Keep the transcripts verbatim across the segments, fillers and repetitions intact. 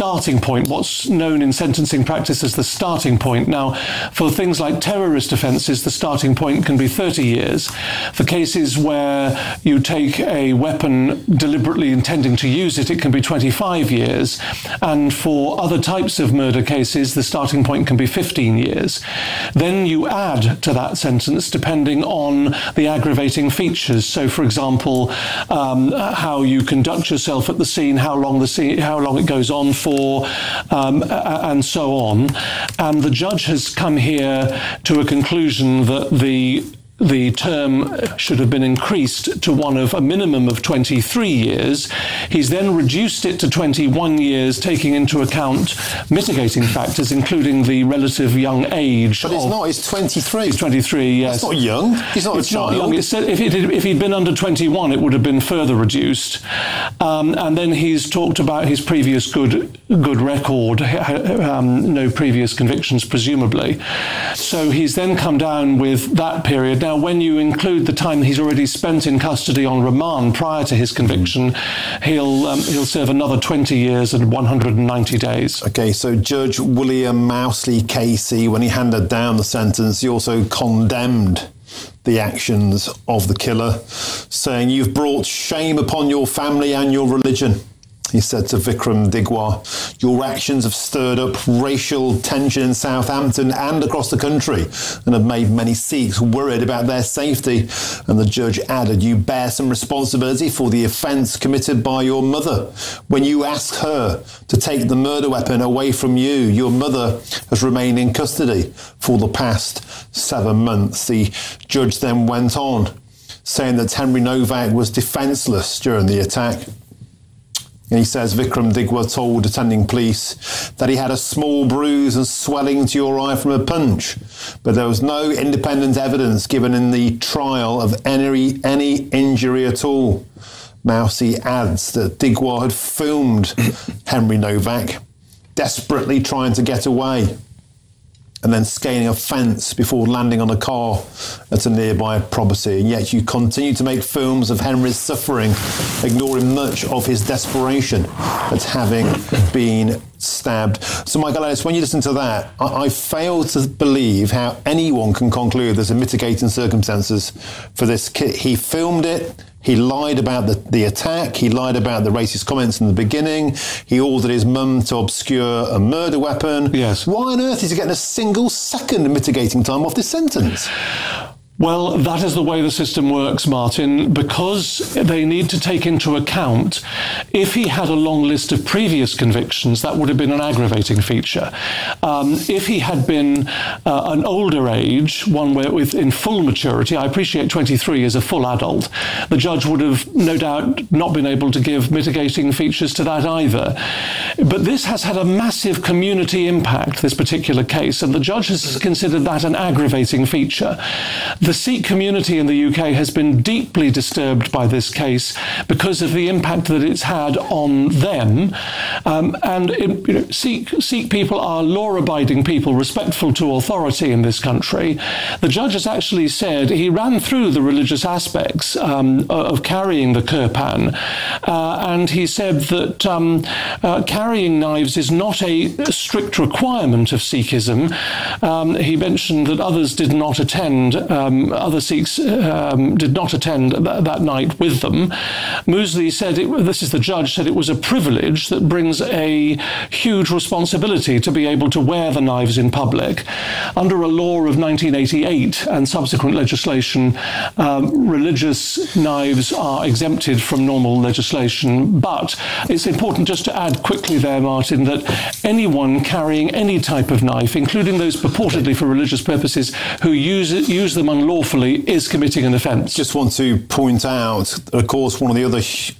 starting point, what's known in sentencing practice as the starting point. Now, for things like terrorist offences, the starting point can be thirty years. For cases where you take a weapon deliberately intending to use it, it can be twenty-five years. And for other types of murder cases, the starting point can be fifteen years. Then you add to that sentence depending on the aggravating features. So, for example, um, how you conduct yourself at the scene, how long the scene, how long it goes on for, um, and so on. And the judge has come here to a conclusion that the the term should have been increased to one of a minimum of twenty-three years. He's then reduced it to twenty-one years, taking into account mitigating factors, including the relative young age. But it's of, not, it's twenty-three. It's twenty-three, yes. It's not young. He's not it's a child. Not young. It's, if, it, if he'd been under twenty-one, it would have been further reduced. Um, and then he's talked about his previous good good record, um, no previous convictions, presumably. So he's then come down with that period. Now, when you include the time he's already spent in custody on remand prior to his conviction, he'll um, he'll serve another twenty years and one hundred ninety days. Okay, so Judge William Mousley Casey, when he handed down the sentence, he also condemned the actions of the killer, saying, "You've brought shame upon your family and your religion." He said to Vikram Digwa, "Your actions have stirred up racial tension in Southampton and across the country and have made many Sikhs worried about their safety." And the judge added, "You bear some responsibility for the offence committed by your mother. When you asked her to take the murder weapon away from you, your mother has remained in custody for the past seven months." The judge then went on, saying that Henry Novak was defenceless during the attack. And he says Vikram Digwa told attending police that he had a small bruise and swelling to your eye from a punch, but there was no independent evidence given in the trial of any, any injury at all. Mousey adds that Digwa had filmed Henry Novak desperately trying to get away and then scaling a fence before landing on a car at a nearby property. And yet you continue to make films of Henry's suffering, ignoring much of his desperation at having been stabbed. So, Michael Ellis, when you listen to that, I, I fail to believe how anyone can conclude there's a mitigating circumstances for this kid. He filmed it. He lied about the, the attack. He lied about the racist comments in the beginning. He ordered his mum to obscure a murder weapon. Yes. Why on earth is he getting a single second mitigating time off this sentence? Well, that is the way the system works, Martin, because they need to take into account if he had a long list of previous convictions, that would have been an aggravating feature. Um, if he had been uh, an older age, one where with in full maturity, I appreciate twenty-three is a full adult, the judge would have no doubt not been able to give mitigating features to that either. But this has had a massive community impact, this particular case, and the judge has considered that an aggravating feature. The Sikh community in the U K has been deeply disturbed by this case because of the impact that it's had on them. Um, and it, you know, Sikh, Sikh people are law-abiding people, respectful to authority in this country. The judge has actually said, he ran through the religious aspects um, of carrying the kirpan, uh, and he said that um, uh, carrying knives is not a strict requirement of Sikhism. Um, he mentioned that others did not attend um, Other Sikhs um, did not attend th- that night with them. Mousley said, it, this is the judge, said it was a privilege that brings a huge responsibility to be able to wear the knives in public. Under a law of nineteen eighty-eight and subsequent legislation, um, religious knives are exempted from normal legislation. But it's important just to add quickly there, Martin, that anyone carrying any type of knife, including those purportedly for religious purposes, who use it, use them unlawfully, is committing an offence. Just want to point out that, of course, one of the other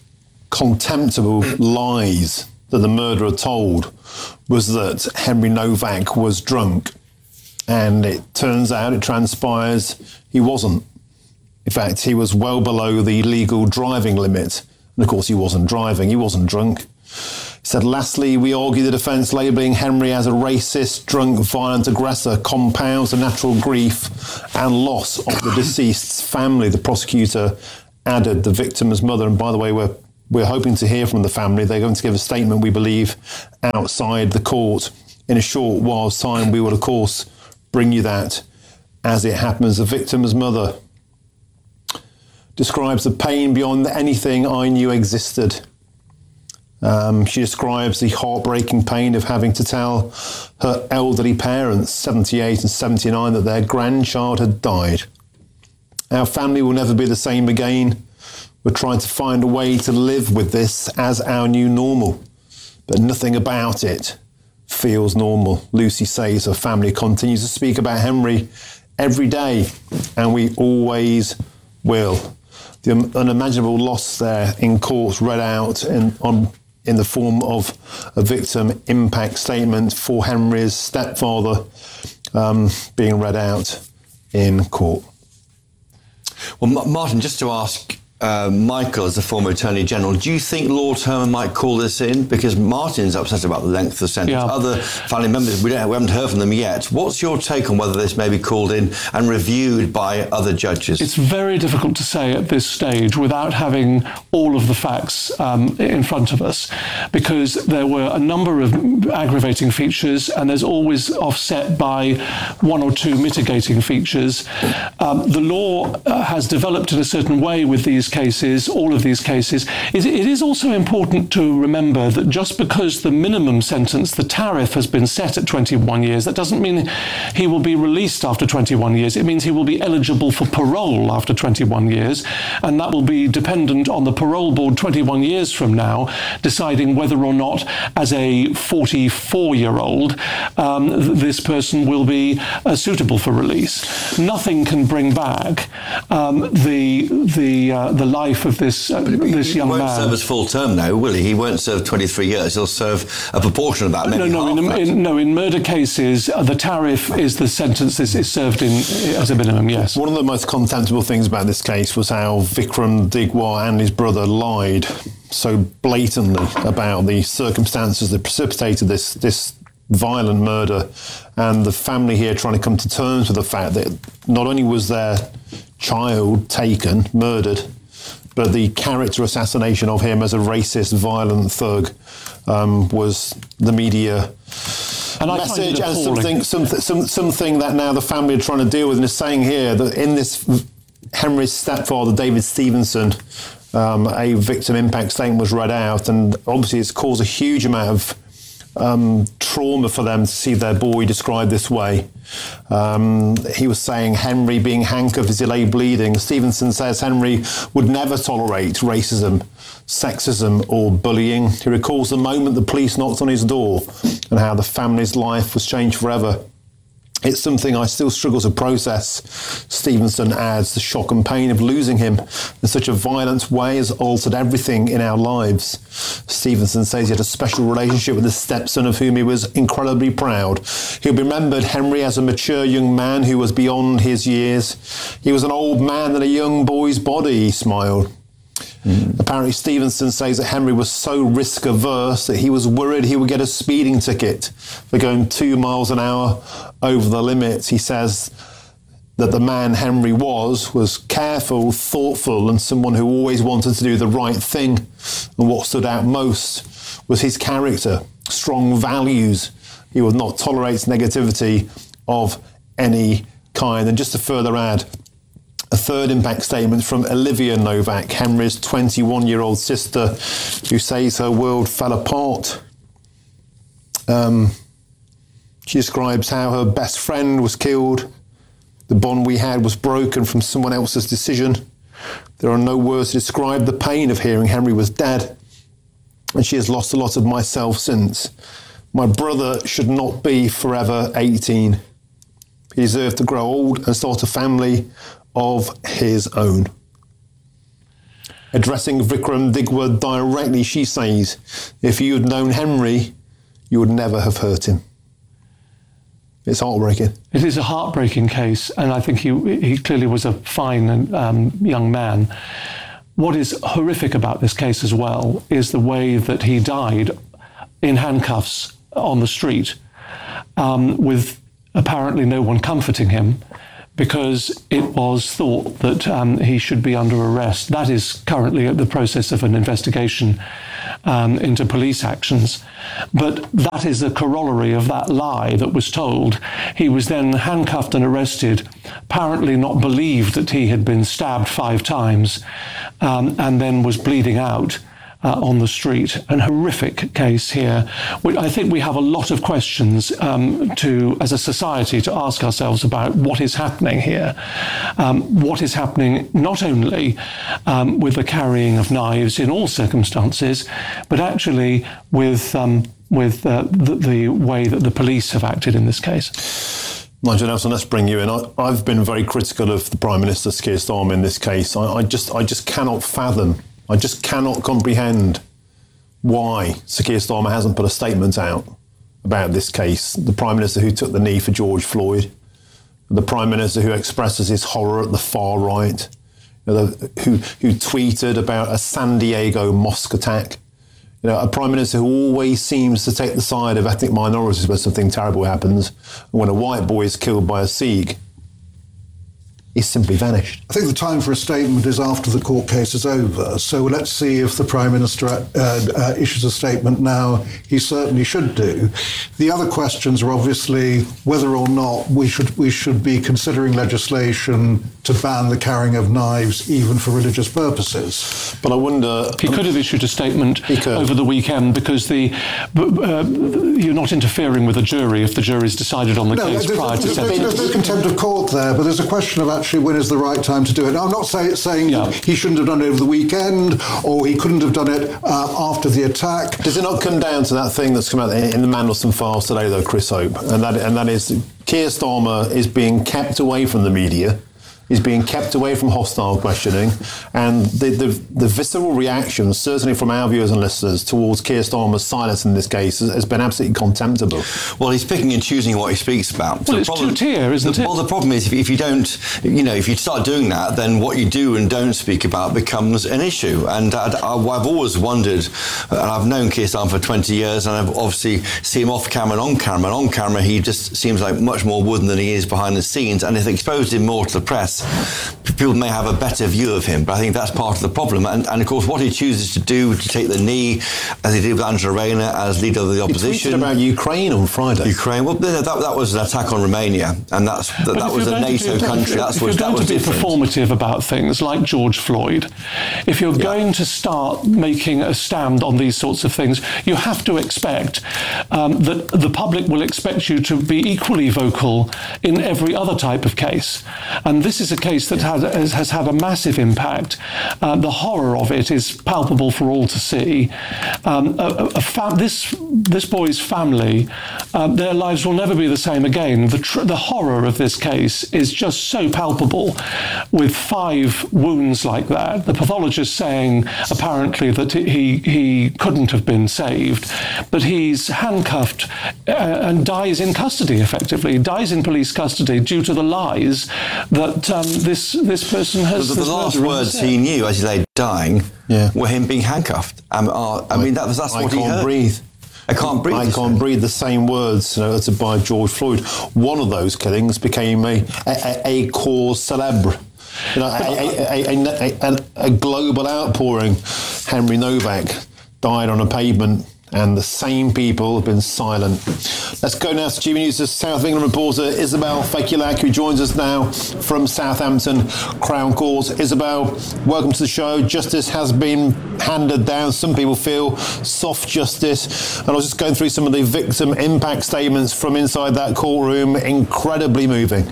contemptible lies that the murderer told was that Henry Novak was drunk. And it turns out, it transpires, he wasn't. In fact, he was well below the legal driving limit. And of course, he wasn't driving, he wasn't drunk. He said, lastly, we argue the defence labelling Henry as a racist, drunk, violent aggressor compounds the natural grief and loss of the deceased's family. The prosecutor added the victim's mother, and by the way, we're we're hoping to hear from the family. They're going to give a statement, we believe, outside the court. In a short while's time, we will, of course, bring you that as it happens. The victim's mother describes the pain beyond anything I knew existed. Um, she describes the heartbreaking pain of having to tell her elderly parents, seventy-eight and seventy-nine, that their grandchild had died. Our family will never be the same again. We're trying to find a way to live with this as our new normal, but nothing about it feels normal. Lucy says her family continues to speak about Henry every day, and we always will. The unimaginable loss there in court read out in, on, in the form of a victim impact statement for Henry's stepfather um, being read out in court. Well, Martin, just to ask uh, Michael, as the former Attorney General, do you think Lord Herman might call this in? Because Martin's upset about the length of the sentence. Yeah. Other family members, we, don't, we haven't heard from them yet. What's your take on whether this may be called in and reviewed by other judges? It's very difficult to say at this stage without having all of the facts um, in front of us, because there were a number of aggravating features and there's always offset by one or two mitigating features. Um, the law uh, has developed in a certain way with these cases, all of these cases. It, it is also important to remember that just because the minimum sentence, the tariff, has been set at twenty-one years, that doesn't mean he will be released after twenty-one years. It means he will be eligible for parole after twenty-one years, and that will be dependent on the parole board twenty-one years from now deciding whether or not, as a forty-four-year-old, um, th- this person will be uh, suitable for release. Nothing can bring back um, the the uh, the life of this uh, this young man. He won't serve his full term now, will he? He won't serve twenty-three years. He'll serve a proportion of that, maybe no, no, half in, in, no, in murder cases, uh, the tariff is the sentence is, is served in as a minimum, yes. One of the most contemptible things about this case was how Vikram Digwar and his brother lied so blatantly about the circumstances that precipitated this this violent murder, and the family here trying to come to terms with the fact that not only was their child taken, murdered, but the character assassination of him as a racist, violent thug um, was the media and message and something, something, some, something that now the family are trying to deal with, and is saying here that in this Henry's stepfather, David Stevenson, um, a victim impact statement was read out, and obviously it's caused a huge amount of Um, trauma for them to see their boy described this way. Um, he was saying Henry being handcuffed as he lay bleeding. Stevenson says Henry would never tolerate racism, sexism or bullying. He recalls the moment the police knocked on his door and how the family's life was changed forever. It's something I still struggle to process. Stevenson adds, the shock and pain of losing him in such a violent way has altered everything in our lives. Stevenson says he had a special relationship with his stepson, of whom he was incredibly proud. He'll be remembered, Henry, as a mature young man who was beyond his years. He was an old man in a young boy's body, he smiled. Mm. Apparently Stevenson says that Henry was so risk averse that he was worried he would get a speeding ticket for going two miles an hour over the limit. He says that the man Henry was, was careful, thoughtful, and someone who always wanted to do the right thing. And what stood out most was his character, strong values. He would not tolerate negativity of any kind. And just to further add, a third impact statement from Olivia Novak, Henry's twenty-one-year-old sister, who says her world fell apart. Um, she describes how her best friend was killed. The bond we had was broken from someone else's decision. There are no words to describe the pain of hearing Henry was dead. And she has lost a lot of myself since. My brother should not be forever eighteen. He deserved to grow old and start a family of his own. Addressing Vikram Digwar directly, she says, if you had known Henry, you would never have hurt him. It's heartbreaking. It is a heartbreaking case, and I think he he clearly was a fine um, young man. What is horrific about this case as well is the way that he died in handcuffs on the street, um, with apparently no one comforting him, because it was thought that um, he should be under arrest. That is currently the process of an investigation um, into police actions. But that is a corollary of that lie that was told. He was then handcuffed and arrested, apparently not believed that he had been stabbed five times, um, and then was bleeding out Uh, on the street. An horrific case here. We, I think we have a lot of questions um, to, as a society, to ask ourselves about what is happening here. Um, what is happening not only um, with the carrying of knives in all circumstances, but actually with um, with uh, the, the way that the police have acted in this case. Nigel Nelson, let's bring you in. I, I've been very critical of the Prime Minister, Keir Starmer, in this case. I, I just, I just cannot fathom I just cannot comprehend why Sir Keir Starmer hasn't put a statement out about this case. The Prime Minister who took the knee for George Floyd, the Prime Minister who expresses his horror at the far right, you know, the, who, who tweeted about a San Diego mosque attack. You know, a Prime Minister who always seems to take the side of ethnic minorities when something terrible happens, and when a white boy is killed by a Sikh, is simply vanished. I think the time for a statement is after the court case is over. So let's see if the Prime Minister uh, uh, issues a statement now. He certainly should do. The other questions are obviously whether or not we should we should be considering legislation to ban the carrying of knives even for religious purposes. But I wonder... He could have issued a statement over the weekend because the uh, you're not interfering with a jury if the jury's decided on the no, case there's, prior there's, to there's, sentencing. there's no contempt of court there, but there's a question of actually when is the right time to do it. Now, I'm not say, saying yeah. he shouldn't have done it over the weekend or he couldn't have done it uh, after the attack. Does it not come down to that thing that's come out in the Mandelson files today, though, Chris Hope? And that, and that is Keir Starmer is being kept away from the media. Is being kept away from hostile questioning, and the, the the visceral reaction, certainly from our viewers and listeners, towards Keir Starmer's silence in this case has, has been absolutely contemptible. Well, he's picking and choosing what he speaks about. Well, so it's two-tier, isn't the, it? Well, the problem is if, if you don't, you know, if you start doing that, then what you do and don't speak about becomes an issue. And I, I, I've always wondered, and I've known Keir Starmer for twenty years, and I've obviously seen him off camera and on camera. And on camera, he just seems like much more wooden than he is behind the scenes. And if they exposed him more to the press, people may have a better view of him, but I think that's part of the problem. And, and of course, what he chooses to do, to take the knee, as he did with Angela Rayner as leader of the opposition. He tweeted about Ukraine on Friday. Ukraine, well, that, that was an attack on Romania, and that's that, that was a NATO to, country. That's if was, you're that going was to be different. performative about things like George Floyd, if you're yeah. going to start making a stand on these sorts of things, you have to expect um, that the public will expect you to be equally vocal in every other type of case. And this is a case that has, has had a massive impact. Uh, the horror of it is palpable for all to see. Um, a, a fam- this this boy's family, uh, their lives will never be the same again. The, tr- the horror of this case is just so palpable, with five wounds like that. The pathologist saying apparently that he he couldn't have been saved, but he's handcuffed uh, and dies in custody. Effectively, dies in police custody due to the lies that um, this this person has. The, the last words he knew as he lay dying yeah. were him being handcuffed. Um, uh, I, I mean, that was that's I what he heard. can't breathe. I can't breathe. I can't breathe. The same words, you know, uttered by George Floyd. One of those killings became a a, a cause célèbre. You know, a, a, a, a, a global outpouring. Henry Novak died on a pavement, and the same people have been silent. Let's go now to G B News' South of England reporter Isabel Fekulak, who joins us now from Southampton Crown Court. Isabel, welcome to the show. Justice has been handed down. Some people feel soft justice. And I was just going through some of the victim impact statements from inside that courtroom. Incredibly moving.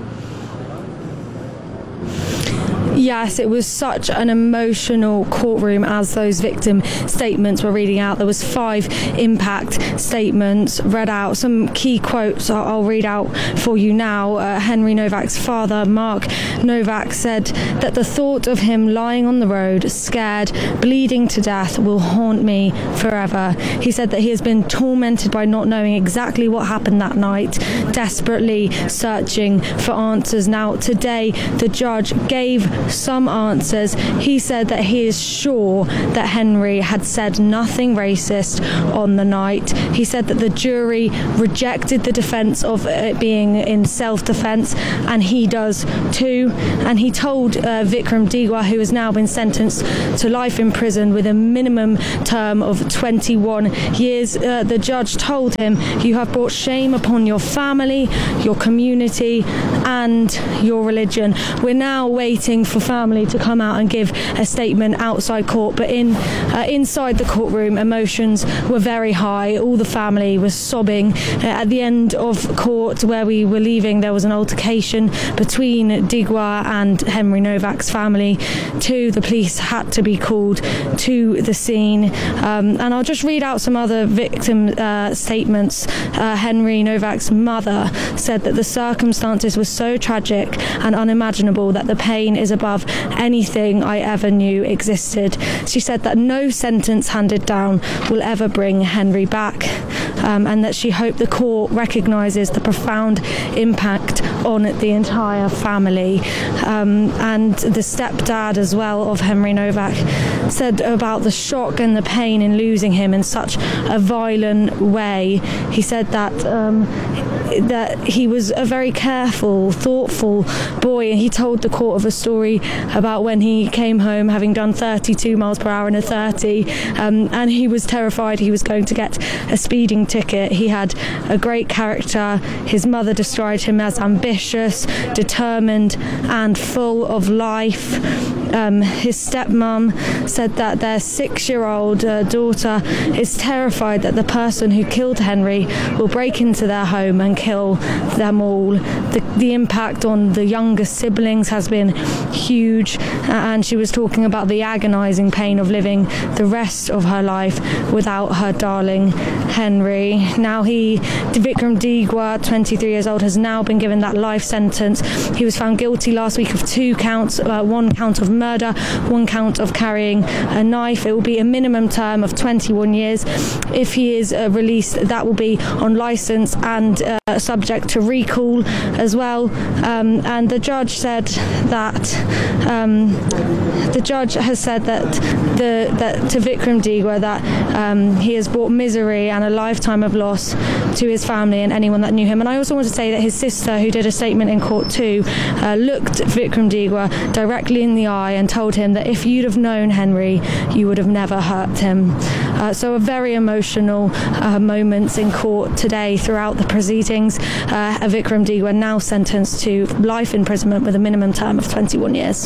Yes, it was such an emotional courtroom as those victim statements were reading out. There was five impact statements read out. Some key quotes I'll, I'll read out for you now. Uh, Henry Novak's father, Mark Novak, said that the thought of him lying on the road, scared, bleeding to death, will haunt me forever. He said that he has been tormented by not knowing exactly what happened that night, desperately searching for answers. Now, today, the judge gave some answers. He said that he is sure that Henry had said nothing racist on the night. He said that the jury rejected the defence of it being in self-defence, and he does too. And he told uh, Vikram Digwa, who has now been sentenced to life in prison with a minimum term of twenty-one years, uh, the judge told him, "You have brought shame upon your family, your community and your religion." We're now waiting for family to come out and give a statement outside court, but in uh, inside the courtroom emotions were very high. All the family was sobbing. Uh, at the end of court, where we were leaving, there was an altercation between Digwa and Henry Novak's family too. The police had to be called to the scene, um, and I'll just read out some other victim uh, statements. Uh, Henry Novak's mother said that the circumstances were so tragic and unimaginable that the pain is above anything I ever knew existed. She said that no sentence handed down will ever bring Henry back, um, and that she hoped the court recognises the profound impact on the entire family. Um, and the stepdad as well of Henry Novak said about the shock and the pain in losing him in such a violent way. He said that um, that he was a very careful, thoughtful boy, and he told the court of a story about when he came home having done thirty-two miles per hour in a thirty, um, and he was terrified he was going to get a speeding ticket. He had a great character. His mother described him as ambitious, determined and full of life. Um, his stepmom said that their six-year-old uh, daughter is terrified that the person who killed Henry will break into their home and kill them all. The, the impact on the younger siblings has been huge, and she was talking about the agonising pain of living the rest of her life without her darling Henry. Now he, Vikram Digwa, twenty-three years old, has now been given that life sentence. He was found guilty last week of two counts, uh, one count of murder, one count of carrying a knife. It will be a minimum term of twenty-one years. If he is uh, released, that will be on licence and uh, subject to recall as well. Um, and the judge said that um, the judge has said that the that to Vikram Digwa that um, he has brought misery and a lifetime of loss to his family and anyone that knew him. And I also want to say that his sister, who did a statement in court too, uh, looked Vikram Digwa directly in the eye and told him that if you'd have known Henry, you would have never hurt him. Uh, so a very emotional uh, moments in court today throughout the proceedings. Uh, Vikram Digwa now sentenced to life imprisonment with a minimum term of twenty-one years.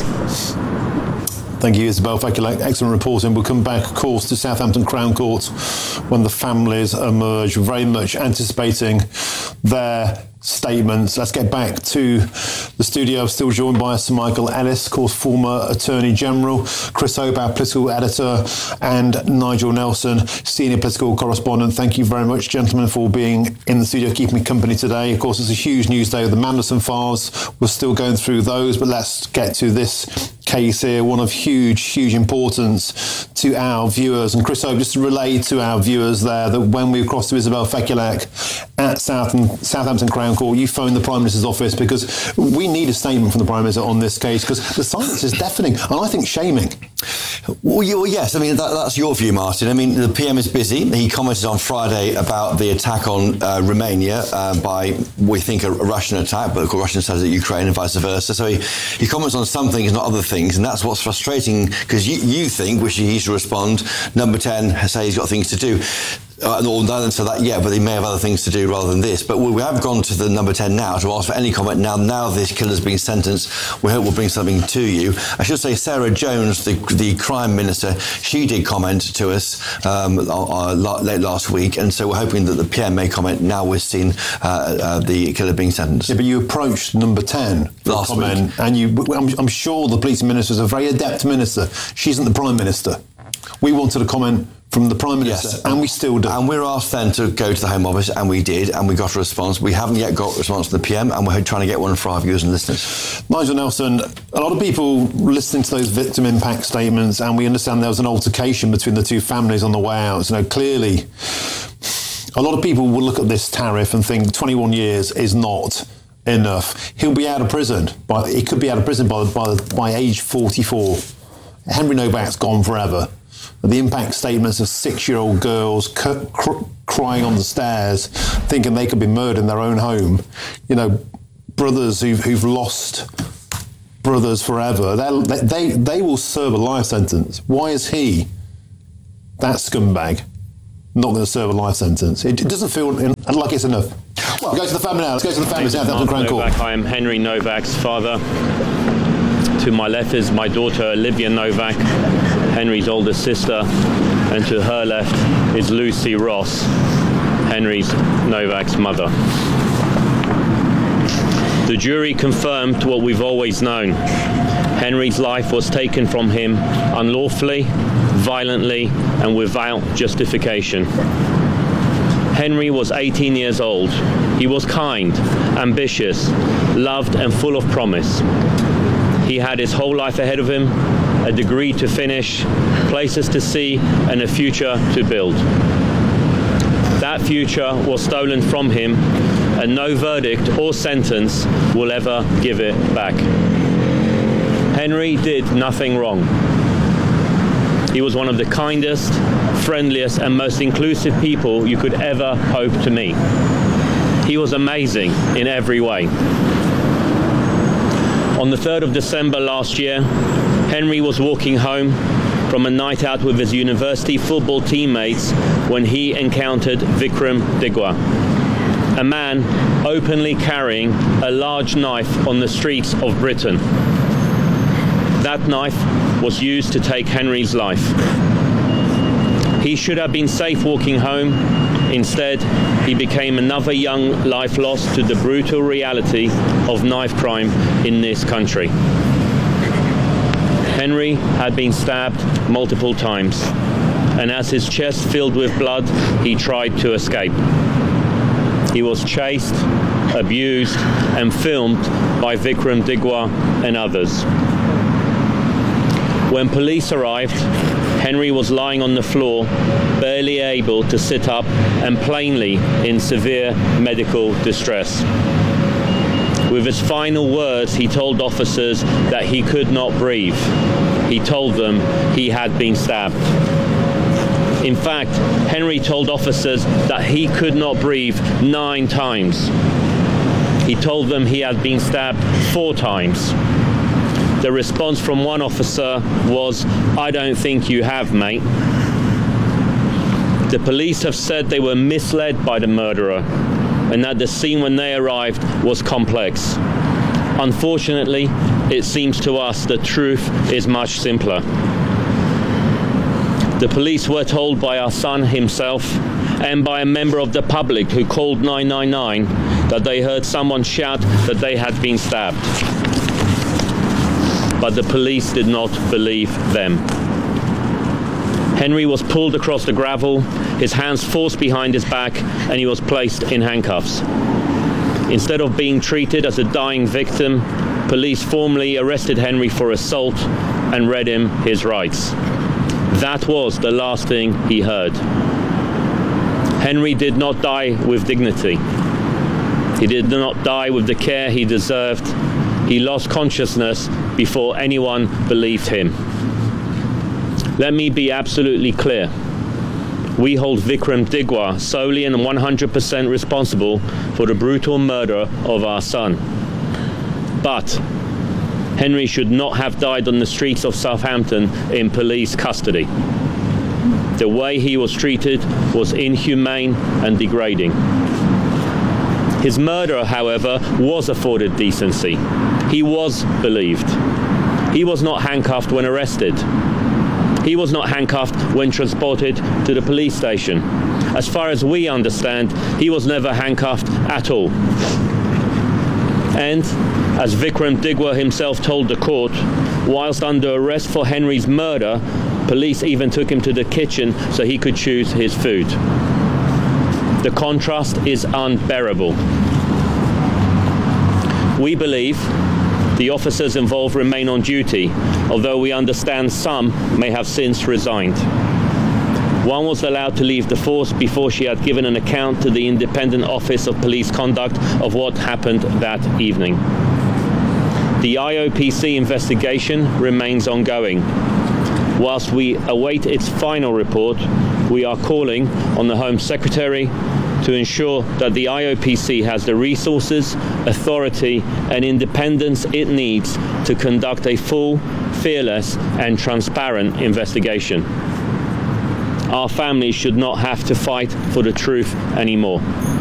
Thank you, Isabel Fekulek. Excellent reporting. We'll come back, of course, to Southampton Crown Court when the families emerge, very much anticipating their statements. Let's get back to the studio. I'm still joined by Sir Michael Ellis, of course, former Attorney General, Chris Hope, our political editor, and Nigel Nelson, senior political correspondent. Thank you very much, gentlemen, for being in the studio, keeping me company today. Of course, it's a huge news day with the Mandelson files. We're still going through those, but let's get to this case here, one of huge, huge importance to our viewers. And Chris Hope, just to relay to our viewers there that when we crossed to Isabel Fekulek at Southampton, Southampton Crown Court, you phoned the Prime Minister's office because we need a statement from the Prime Minister on this case because the silence is deafening and I think shaming. Well, yes, I mean, that, that's your view, Martin. I mean, the P M is busy. He commented on Friday about the attack on uh, Romania uh, by, we think, a Russian attack, but of course Russia says at Ukraine and vice versa. So he, he comments on some things, not other things, and that's what's frustrating because you, you think, which he should respond, number ten, say he's got things to do. Uh, or no, so that, yeah, but they may have other things to do rather than this. But we, we have gone to the number ten now to ask for any comment. Now, now this killer's being sentenced, we hope we'll bring something to you. I should say Sarah Jones, the the crime minister, she did comment to us um, uh, late last week, and so we're hoping that the P M may comment now we've seen uh, uh, the killer being sentenced. Yeah, but you approached number ten last comment, week, and you, I'm, I'm sure the police minister is a very adept minister. She isn't the Prime Minister. We wanted a comment from the Prime Minister, yes, and we still do. And we're asked then to go to the Home Office, and we did, and we got a response. We haven't yet got a response from the P M, and we're trying to get one for our viewers and listeners. Nigel Nelson, a lot of people listening to those victim impact statements, and we understand there was an altercation between the two families on the way out. You know, clearly, a lot of people will look at this tariff and think twenty-one years is not enough, he'll be out of prison. But he could be out of prison by by by age forty-four. Henry Novak's gone forever. The impact statements of six-year-old girls c- cr- crying on the stairs, thinking they could be murdered in their own home. You know, brothers who've, who've lost brothers forever. They, they they will serve a life sentence. Why is he, that scumbag, not going to serve a life sentence? It, it doesn't feel in, like it's enough. Well, we'll go to the family now. Let's go to the family. Southampton Crown Court. I am Henry Novak's father. To my left is my daughter Olivia Novak, Henry's older sister, and to her left is Lucy Ross, Henry's Novak's mother. The jury confirmed what we've always known. Henry's life was taken from him unlawfully, violently, and without justification. Henry was eighteen years old. He was kind, ambitious, loved, and full of promise. He had his whole life ahead of him, a degree to finish, places to see, and a future to build. That future was stolen from him, and no verdict or sentence will ever give it back. Henry did nothing wrong. He was one of the kindest, friendliest, and most inclusive people you could ever hope to meet. He was amazing in every way. On the third of December last year, Henry was walking home from a night out with his university football teammates when he encountered Vikram Digwa, a man openly carrying a large knife on the streets of Britain. That knife was used to take Henry's life. He should have been safe walking home. Instead, he became another young life lost to the brutal reality of knife crime in this country. Henry had been stabbed multiple times, and as his chest filled with blood, he tried to escape. He was chased, abused, and filmed by Vikram Digwa and others. When police arrived, Henry was lying on the floor, barely able to sit up and plainly in severe medical distress. With his final words, he told officers that he could not breathe. He told them he had been stabbed. In fact, Henry told officers that he could not breathe nine times. He told them he had been stabbed four times. The response from one officer was, "I don't think you have, mate." The police have said they were misled by the murderer and that the scene when they arrived was complex. Unfortunately, it seems to us the truth is much simpler. The police were told by our son himself and by a member of the public who called nine nine nine that they heard someone shout that they had been stabbed. But the police did not believe them. Henry was pulled across the gravel, his hands forced behind his back, and he was placed in handcuffs. Instead of being treated as a dying victim, police formally arrested Henry for assault and read him his rights. That was the last thing he heard. Henry did not die with dignity. He did not die with the care he deserved. He lost consciousness before anyone believed him. Let me be absolutely clear. We hold Vikram Digwa solely and one hundred percent responsible for the brutal murder of our son. But Henry should not have died on the streets of Southampton in police custody. The way he was treated was inhumane and degrading. His murderer, however, was afforded decency. He was believed. He was not handcuffed when arrested. He was not handcuffed when transported to the police station. As far as we understand, he was never handcuffed at all. And, as Vikram Digwa himself told the court, whilst under arrest for Henry's murder, police even took him to the kitchen so he could choose his food. The contrast is unbearable. We believe the officers involved remain on duty, although we understand some may have since resigned. One was allowed to leave the force before she had given an account to the Independent Office of Police Conduct of what happened that evening. The I O P C investigation remains ongoing. Whilst we await its final report, we are calling on the Home Secretary to ensure that the I O P C has the resources, authority and independence it needs to conduct a full, fearless and transparent investigation. Our families should not have to fight for the truth anymore.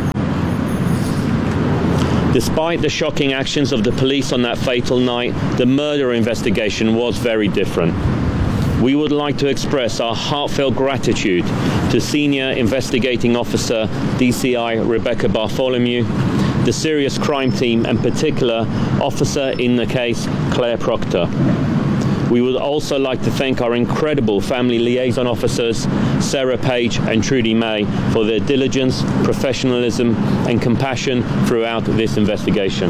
Despite the shocking actions of the police on that fatal night, the murder investigation was very different. We would like to express our heartfelt gratitude to Senior Investigating Officer D C I Rebecca Bartholomew, the Serious Crime Team, and particular Officer in the case Claire Proctor. We would also like to thank our incredible family liaison officers, Sarah Page and Trudy May, for their diligence, professionalism and compassion throughout this investigation.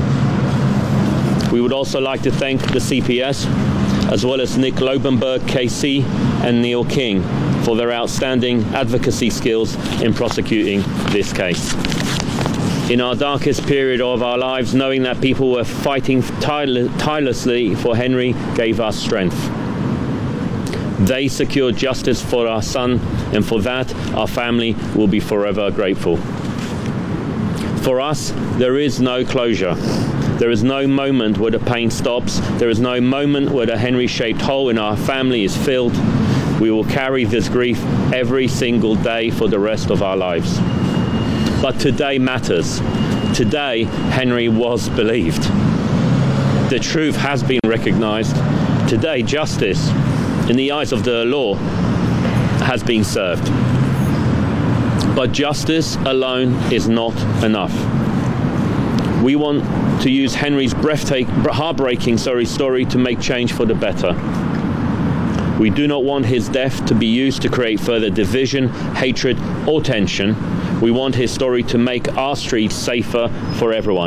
We would also like to thank the C P S, as well as Nick Lobenberg, K C, and Neil King for their outstanding advocacy skills in prosecuting this case. In our darkest period of our lives, knowing that people were fighting tirelessly for Henry gave us strength. They secured justice for our son, and for that, our family will be forever grateful. For us, there is no closure. There is no moment where the pain stops. There is no moment where the Henry-shaped hole in our family is filled. We will carry this grief every single day for the rest of our lives. But today matters. Today, Henry was believed. The truth has been recognized. Today, justice, in the eyes of the law, has been served. But justice alone is not enough. We want to use Henry's breathtaking, heartbreaking sorry, story to make change for the better. We do not want his death to be used to create further division, hatred, or tension. We want his story to make our streets safer for everyone.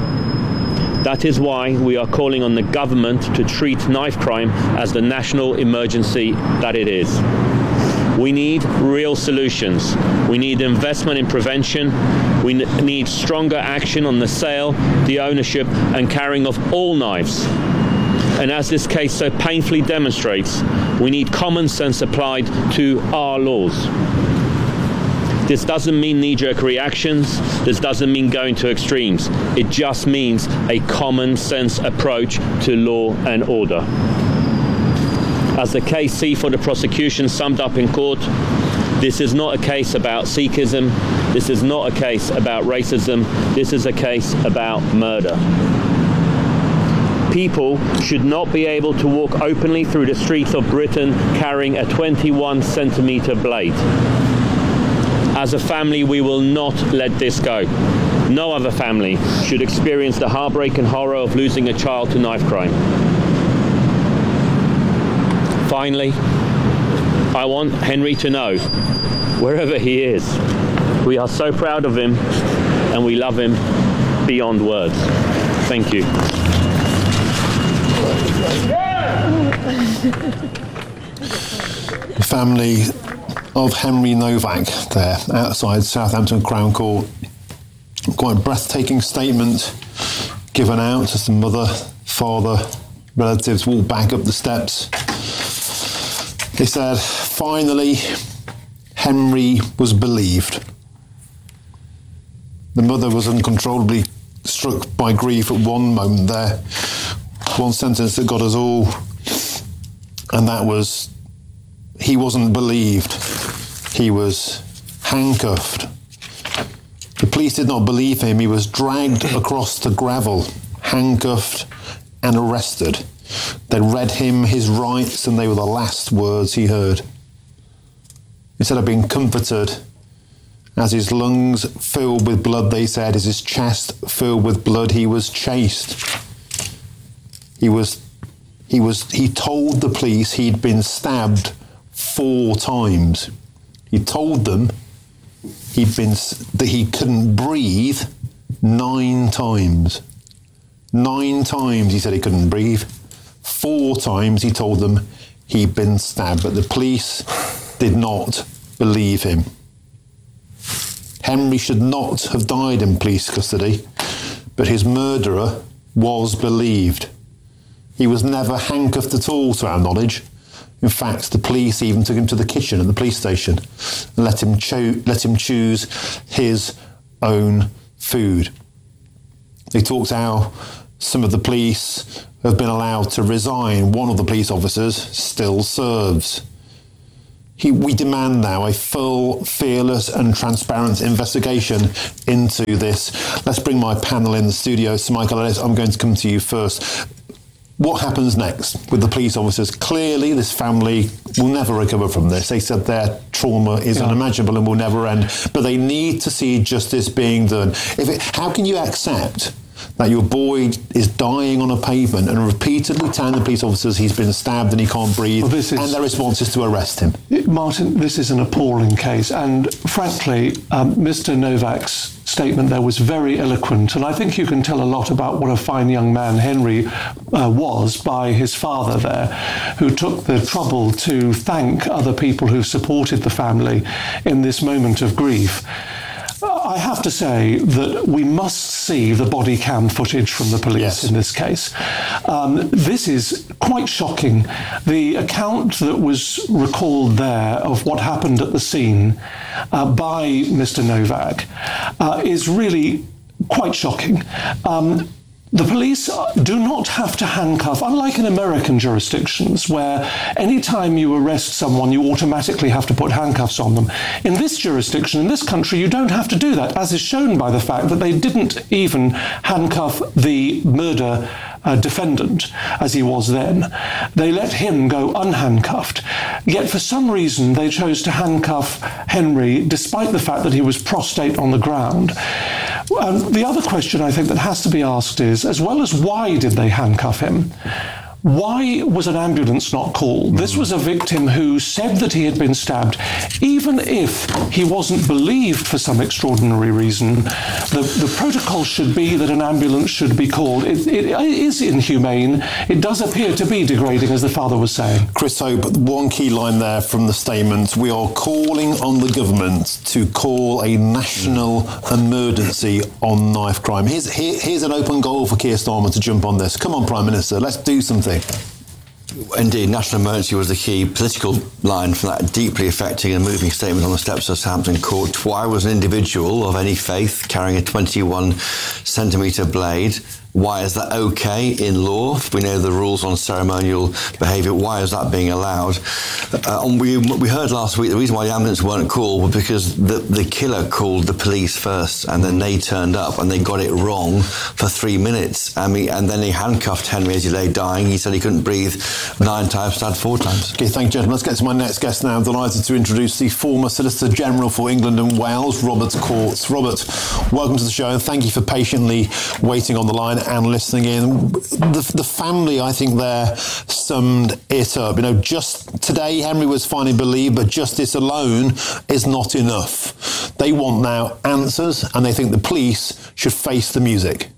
That is why we are calling on the government to treat knife crime as the national emergency that it is. We need real solutions. We need investment in prevention. We need stronger action on the sale, the ownership, and carrying of all knives. And as this case so painfully demonstrates, we need common sense applied to our laws. This doesn't mean knee-jerk reactions. This doesn't mean going to extremes. It just means a common sense approach to law and order. As the K C for the prosecution summed up in court, this is not a case about Sikhism. This is not a case about racism. This is a case about murder. People should not be able to walk openly through the streets of Britain carrying a twenty-one centimetre blade. As a family, we will not let this go. No other family should experience the heartbreak and horror of losing a child to knife crime. Finally, I want Henry to know, wherever he is, we are so proud of him and we love him beyond words. Thank you. The family of Henry Novak there outside Southampton Crown Court. Quite a breathtaking statement given out as the mother, father, relatives walk back up the steps. They said, finally, Henry was believed. The mother was uncontrollably struck by grief at one moment there. One sentence that got us all, and that was, he wasn't believed. He was handcuffed. The police did not believe him. He was dragged across the gravel, handcuffed and arrested. They read him his rights, and they were the last words he heard. Instead of being comforted, as his lungs filled with blood, they said, as his chest filled with blood, he was chased. He was, he was, he told the police he'd been stabbed four times. He told them he'd been, that he couldn't breathe nine times. Nine times he said he couldn't breathe. Four times he told them he'd been stabbed, but the police did not believe him. Henry should not have died in police custody, but his murderer was believed. He was never handcuffed at all, to our knowledge. In fact, the police even took him to the kitchen at the police station and let him, cho- let him choose his own food. They talked how some of the police have been allowed to resign. One of the police officers still serves. He, we demand now a full, fearless and transparent investigation into this. Let's bring my panel in the studio. So, Michael Ellis, I'm going to come to you first. What happens next with the police officers? Clearly, this family will never recover from this. They said their trauma is yeah. unimaginable and will never end. But they need to see justice being done. If it, how can you accept that your boy is dying on a pavement and repeatedly telling the police officers he's been stabbed and he can't breathe, well, is, and their response is to arrest him? Martin, this is an appalling case. And frankly, um, Mister Novak's statement there was very eloquent, and I think you can tell a lot about what a fine young man Henry uh, was by his father there, who took the trouble to thank other people who supported the family in this moment of grief. I have to say that we must see the body cam footage from the police yes. in this case. Um, this is quite shocking. The account that was recalled there of what happened at the scene uh, by Mister Novak uh, is really quite shocking. Um, The police do not have to handcuff, unlike in American jurisdictions where any time you arrest someone, you automatically have to put handcuffs on them. In this jurisdiction, in this country, you don't have to do that, as is shown by the fact that they didn't even handcuff the murder uh, defendant, as he was then. They let him go unhandcuffed. Yet for some reason, they chose to handcuff Henry, despite the fact that he was prostrate on the ground. Um, the other question I think that has to be asked is, as well as why did they handcuff him, why was an ambulance not called? This was a victim who said that he had been stabbed. Even if he wasn't believed for some extraordinary reason, the, the protocol should be that an ambulance should be called. It, it is inhumane. It does appear to be degrading, as the father was saying. Chris Hope, one key line there from the statement: we are calling on the government to call a national emergency on knife crime. Here's, here, here's an open goal for Keir Starmer to jump on this. Come on, Prime Minister, let's do something. Indeed, national emergency was the key political line for that deeply affecting and moving statement on the steps of Southampton Court. Why was an individual of any faith carrying a twenty-one centimetre blade? Why is that okay in law? We know the rules on ceremonial behaviour. Why is that being allowed? Uh, and we we heard last week the reason why the ambulance weren't called was because the, the killer called the police first, and then they turned up and they got it wrong for three minutes. I mean, and then they handcuffed Henry as he lay dying. He said he couldn't breathe nine times, stabbed four times. Okay, thank you, gentlemen. Let's get to my next guest now. I'm delighted to introduce the former Solicitor General for England and Wales, Robert Courts. Robert, welcome to the show, and thank you for patiently waiting on the line and listening in. The, the family, I think, there summed it up. You know, just today, Henry was finally believed, but justice alone is not enough. They want now answers, and they think the police should face the music.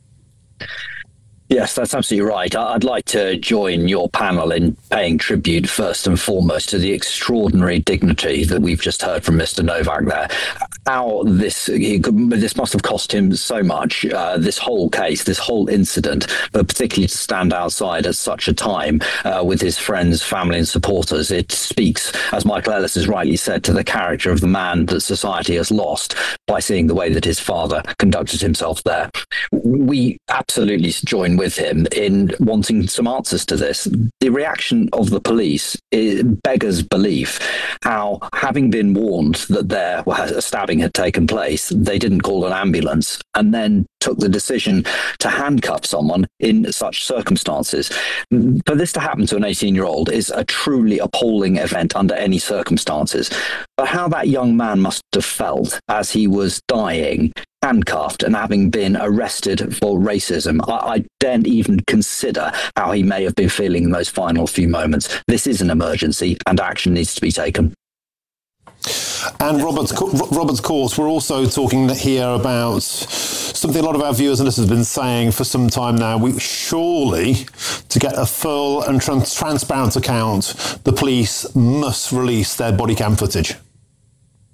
Yes, that's absolutely right. I'd like to join your panel in paying tribute first and foremost to the extraordinary dignity that we've just heard from Mister Novak there. How this this must have cost him so much, uh, this whole case, this whole incident, but particularly to stand outside at such a time uh, with his friends, family and supporters. It speaks, as Michael Ellis has rightly said, to the character of the man that society has lost by seeing the way that his father conducted himself there. We absolutely join with him in wanting some answers to this. The reaction of the police is, beggars belief. How, having been warned that there was a stabbing had taken place, they didn't call an ambulance and then took the decision to handcuff someone in such circumstances. For this to happen to an eighteen-year-old is a truly appalling event under any circumstances. But how that young man must have felt as he was dying, handcuffed and having been arrested for racism, I, I daren't even consider how he may have been feeling in those final few moments. This is an emergency and action needs to be taken. And Robert's, Robert's Courts, we're also talking here about something a lot of our viewers and listeners have been saying for some time now. We surely, to get a full and trans- transparent account, the police must release their body cam footage.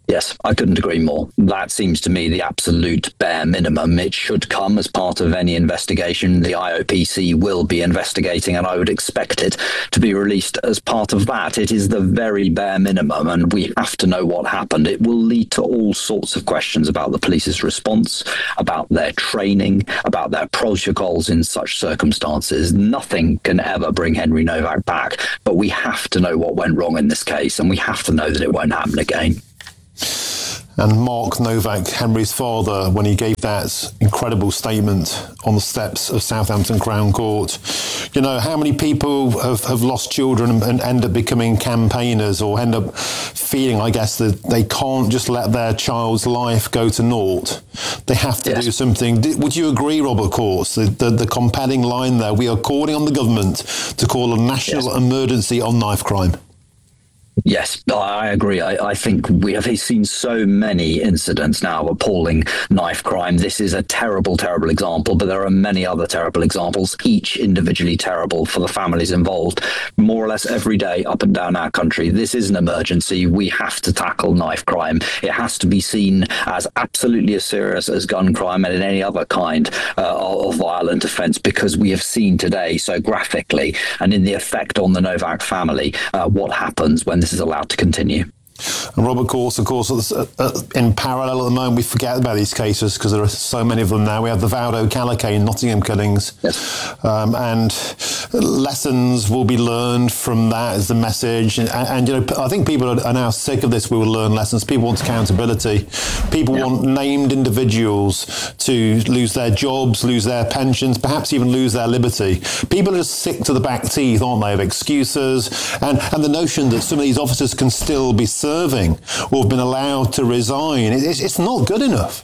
Yes, I couldn't agree more. That seems to me the absolute bare minimum. It should come as part of any investigation. The I O P C will be investigating, and I would expect it to be released as part of that. It is the very bare minimum, and we have to know what happened. It will lead to all sorts of questions about the police's response, about their training, about their protocols in such circumstances. Nothing can ever bring Henry Novak back, but we have to know what went wrong in this case, and we have to know that it won't happen again. And Mark Novak, Henry's father, when he gave that incredible statement on the steps of Southampton Crown Court, you know, how many people have, have lost children and end up becoming campaigners, or end up feeling, I guess, that they can't just let their child's life go to naught. They have to yes. do something. Would you agree, Robert Courts, the, the, the compelling line there, we are calling on the government to call a national yes. emergency on knife crime? Yes, I agree. I, I think we have seen so many incidents now of appalling knife crime. This is a terrible, terrible example, but there are many other terrible examples, each individually terrible for the families involved, more or less every day up and down our country. This is an emergency. We have to tackle knife crime. It has to be seen as absolutely as serious as gun crime and any other kind uh, of violent offence, because we have seen today so graphically and in the effect on the Novak family uh, what happens when this is allowed to continue. And Robert Courts, of course, in parallel at the moment, we forget about these cases because there are so many of them now. We have the Vaudo Callacane, Nottingham killings, yes. um, and lessons will be learned from that is the message. And, and you know, I think people are now sick of this. We will learn lessons. People want accountability. People yeah. want named individuals to lose their jobs, lose their pensions, perhaps even lose their liberty. People are just sick to the back teeth, aren't they, of excuses and, and the notion that some of these officers can still be serving or have been allowed to resign. It's, it's not good enough.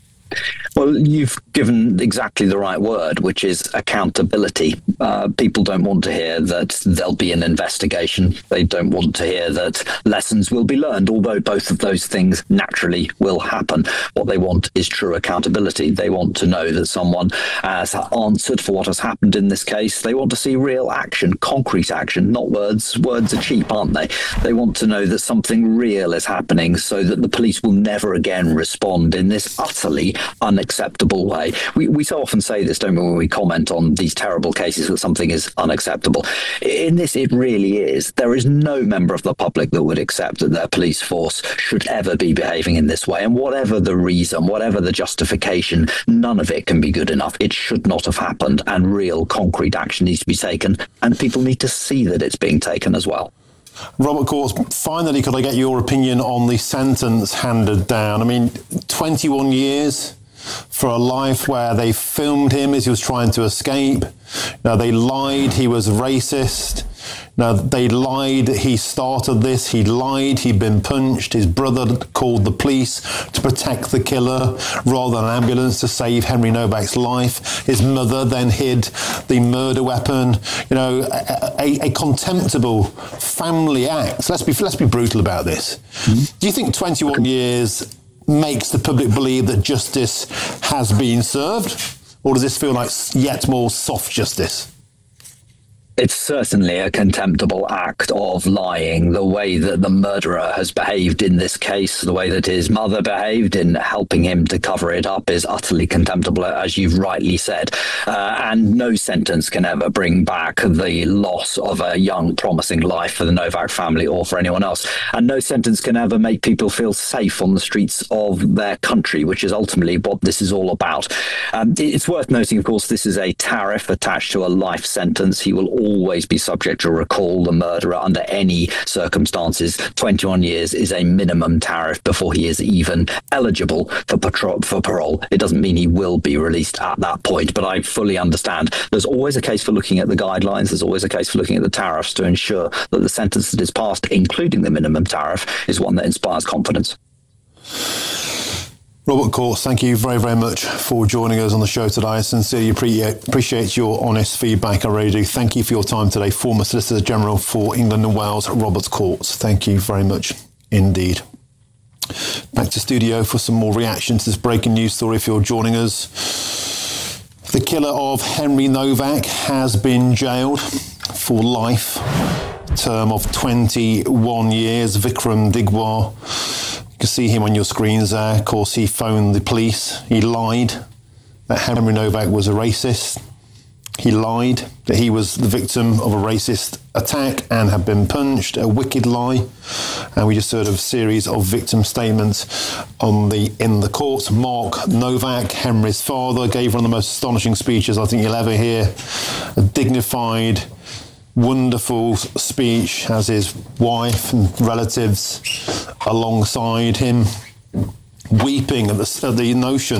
Well, you've given exactly the right word, which is accountability. Uh, people don't want to hear that there'll be an investigation. They don't want to hear that lessons will be learned, although both of those things naturally will happen. What they want is true accountability. They want to know that someone has answered for what has happened in this case. They want to see real action, concrete action, not words. Words are cheap, aren't they? They want to know that something real is happening so that the police will never again respond in this utterly unacceptable way. We, we so often say this, don't we, when we comment on these terrible cases that something is unacceptable. In this, it really is. There is no member of the public that would accept that their police force should ever be behaving in this way. And whatever the reason, whatever the justification, none of it can be good enough. It should not have happened, and real concrete action needs to be taken, and people need to see that it's being taken as well. Robert Courts, finally, could I get your opinion on the sentence handed down? I mean, twenty-one years for a life where they filmed him as he was trying to escape. Now, they lied he was racist. Now, they lied he started this. He lied he'd been punched. His brother called the police to protect the killer rather than an ambulance to save Henry Novak's life. His mother then hid the murder weapon. You know, a, a, a contemptible family act. Let's be, let's be brutal about this. Mm-hmm. Do you think twenty-one years makes the public believe that justice has been served? Or does this feel like yet more soft justice? It's certainly a contemptible act of lying. The way that the murderer has behaved in this case, the way that his mother behaved in helping him to cover it up, is utterly contemptible, as you've rightly said. Uh, and no sentence can ever bring back the loss of a young, promising life for the Novak family or for anyone else. And no sentence can ever make people feel safe on the streets of their country, which is ultimately what this is all about. Um, it's worth noting, of course, this is a tariff attached to a life sentence. He will always be subject to recall. The murderer, under any circumstances, twenty-one years is a minimum tariff before he is even eligible for, patro- for parole. It doesn't mean he will be released at that point, but I fully understand. There's always a case for looking at the guidelines. There's always a case for looking at the tariffs to ensure that the sentence that is passed, including the minimum tariff, is one that inspires confidence. Robert Courts, thank you very, very much for joining us on the show today. I sincerely appreciate your honest feedback. I really do. Thank you for your time today. Former Solicitor General for England and Wales, Robert Courts. Thank you very much indeed. Back to studio for some more reaction to this breaking news story if you're joining us. The killer of Henry Novak has been jailed for life, term of twenty-one years. Vikram Digwar You can see him on your screens there. Of course, he phoned the police. He lied that Henry Novak was a racist. He lied that he was the victim of a racist attack and had been punched, a wicked lie. And we just heard a series of victim statements on the in the court. Mark Novak, Henry's father, gave one of the most astonishing speeches I think you'll ever hear. A dignified, wonderful speech as his wife and relatives alongside him, weeping at the, at the notion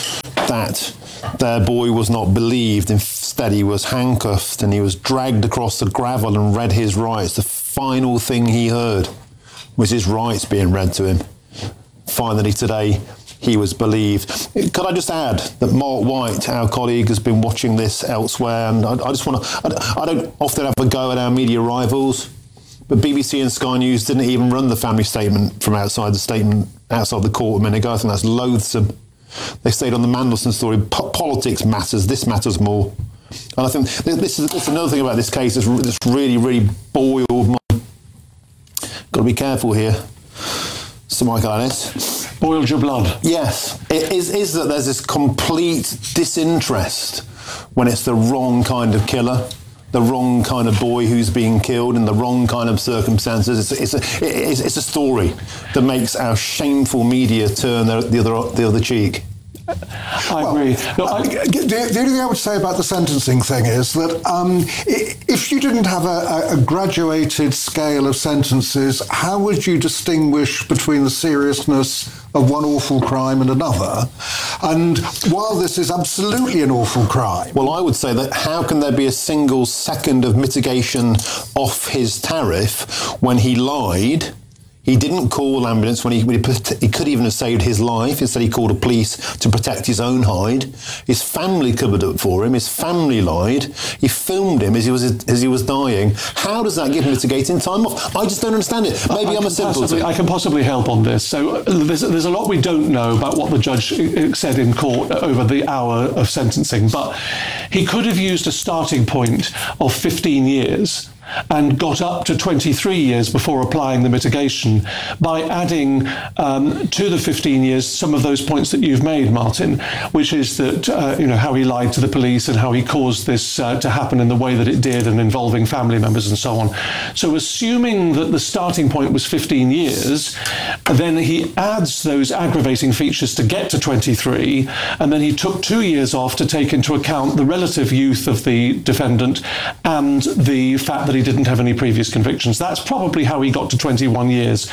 that their boy was not believed. Instead, he was handcuffed and he was dragged across the gravel and read his rights. The final thing he heard was his rights being read to him. Finally, today, he was believed. Could I just add that Mark White, our colleague, has been watching this elsewhere, and I, I just want to, I, I don't often have a go at our media rivals, but B B C and Sky News didn't even run the family statement from outside the statement, outside the court a minute ago. I think that's loathsome. They stayed on the Mandelson story. Po- politics matters. This matters more. And I think this is, this is another thing about this case that's, that's really, really boiled my... Got to be careful here, Sir Michael Ellis. Boiled your blood. Yes. It is, is that there's this complete disinterest when it's the wrong kind of killer, the wrong kind of boy who's being killed in the wrong kind of circumstances. It's, it's, a, it's, it's a story that makes our shameful media turn the, the, other, the other cheek. I well, agree. No, I, the, the only thing I would say about the sentencing thing is that um, if you didn't have a, a graduated scale of sentences, how would you distinguish between the seriousness of one awful crime and another? And while this is absolutely an awful crime... Well, I would say that how can there be a single second of mitigation off his tariff when he lied? He didn't call ambulance when he, when he, he could even have saved his life. Instead, he called the police to protect his own hide. His family covered up for him. His family lied. He filmed him as he was as he was dying. How does that give mitigating time off? I just don't understand it. Maybe I I'm a simpleton. I can possibly help on this. So uh, there's, there's a lot we don't know about what the judge said in court over the hour of sentencing, but he could have used a starting point of fifteen years and got up to twenty-three years before applying the mitigation by adding um, to the fifteen years some of those points that you've made, Martin, which is that, uh, you know, how he lied to the police and how he caused this uh, to happen in the way that it did and involving family members and so on. So assuming that the starting point was fifteen years, then he adds those aggravating features to get to twenty-three, and then he took two years off to take into account the relative youth of the defendant and the fact that he didn't have any previous convictions. That's probably how he got to twenty-one years.